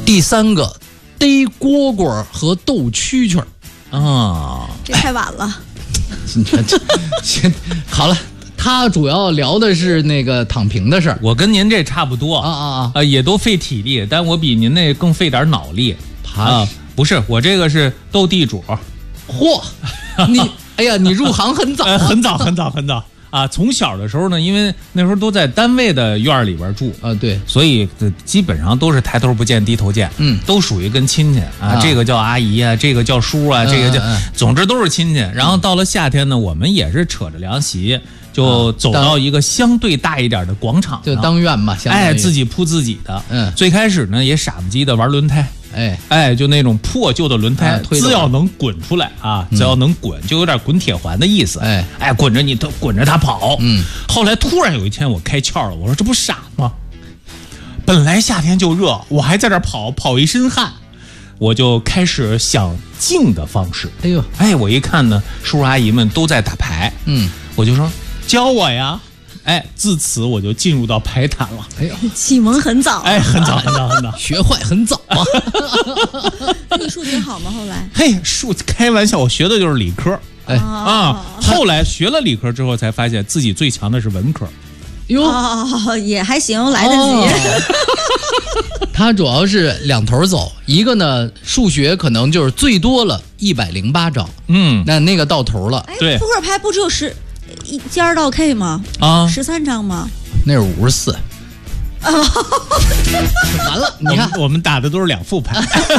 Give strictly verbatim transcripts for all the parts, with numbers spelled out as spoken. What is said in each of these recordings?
第三个，逮蝈蝈和斗蛐蛐啊， 这太晚了。 行，好了。他主要聊的是那个躺平的事儿， 我跟您这差不多啊啊啊， 呃，也都费体力，但我比您那更费点脑力。啊，不是，我这个是斗地主。 嚯，你哎呀，你入行很早、啊呃，很早很早很早啊！从小的时候呢，因为那时候都在单位的院里边住啊，对， 所以基本上都是抬头不见低头见， 嗯， 都属于跟亲戚啊，啊这个叫阿姨啊，这个叫叔啊，嗯、这个叫，嗯、总之都是亲戚。然后到了夏天呢，我们也是扯着凉席。就走到一个相对大一点的广场， 就当院嘛， 哎，自己铺自己的。嗯，最开始呢也傻不唧的玩轮胎， 哎哎，就那种破旧的轮胎，只要能滚出来啊，只要能滚，就有点滚铁环的意思。哎哎，滚着你，滚着它跑。嗯，后来突然有一天我开窍了，我说这不傻吗？本来夏天就热，我还在这跑，跑一身汗。我就开始想静的方式。 哎呦， 哎，我一看呢，叔叔阿姨们都在打牌，嗯，我就说。教我呀！哎，自此我就进入到牌坛了。 哎呦，启蒙很早， 哎，很早很早很早， 学坏很早啊。 那你数学好吗？后来？ 嘿，数开玩笑，我学的就是理科。哎啊，后来学了理科之后，才发现自己最强的是文科。 哟、哦，也还行，来得及。哦、 他主要是两头走，一个呢，数学可能就是最多了一百零八招，嗯，那那个到头了。 哎，对，扑克牌不只有十。一尖到 K 吗？啊，十三张吗？ 那是五十四。啊，完了，你看我们打的都是两副牌。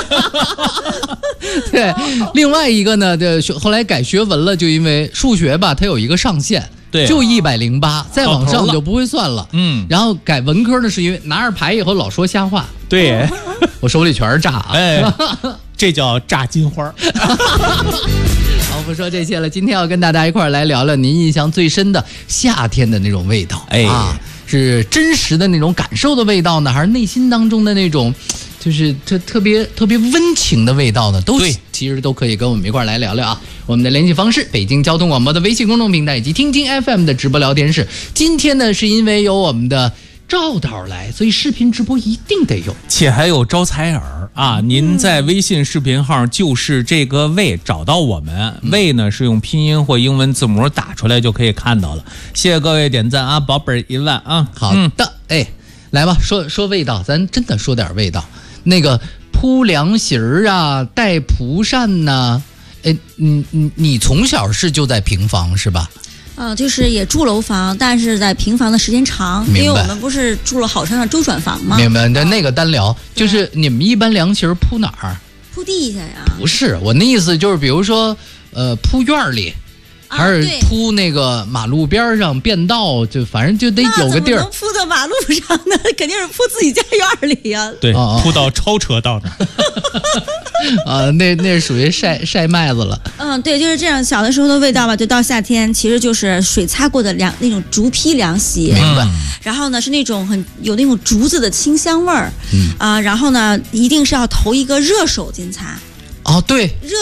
对，另外一个呢，这后来改学文了，就因为数学吧，它有一个上限，对，就一百零八，再往上就不会算了。嗯，然后改文科呢，是因为拿着牌以后老说瞎话。 对， 我手里全是炸。 哎，这叫炸金花。 好，不说这些了，今天要跟大家一块来聊聊您印象最深的夏天的那种味道。哎啊，是真实的那种感受的味道呢，还是内心当中的那种，就是特特别特别温情的味道呢？都其实都可以跟我们一块来聊聊啊。我们的联系方式：北京交通广播的微信公众平台以及听听 F M 的直播聊天室。今天呢，是因为有我们的赵导来，所以视频直播一定得有， 且还有招财耳啊！您在微信视频号就是这个魏找到我们，魏呢是用拼音或英文字母打出来就可以看到了。谢谢各位点赞啊，宝贝一万啊！ 好的，嗯、哎，来吧，说说味道，咱真的说点味道。那个铺凉席儿啊，带蒲扇呐、啊，哎，你你你从小是就在平房是吧？ 嗯、呃，就是也住楼房，但是在平房的时间长，因为我们不是住了好长的周转房吗？ 明白，那那个单聊，就是你们一般凉席铺哪儿？ 铺地下呀？ 不是，我那意思就是，比如说，呃，铺院里，还是铺那个马路边上便道，就反正就得有个地儿。 能铺到马路上呢？肯定是铺自己家院里呀。 对，哦、铺到超车道那儿。 啊，那那是属于晒晒麦子了。 嗯，对，就是这样。小的时候的味道吧，就到夏天，其实就是水擦过的凉那种竹坯凉席。 明白。 然后呢，是那种很有那种竹子的清香味儿。嗯。啊、呃，然后呢，一定是要投一个热手巾擦。 哦，对。 热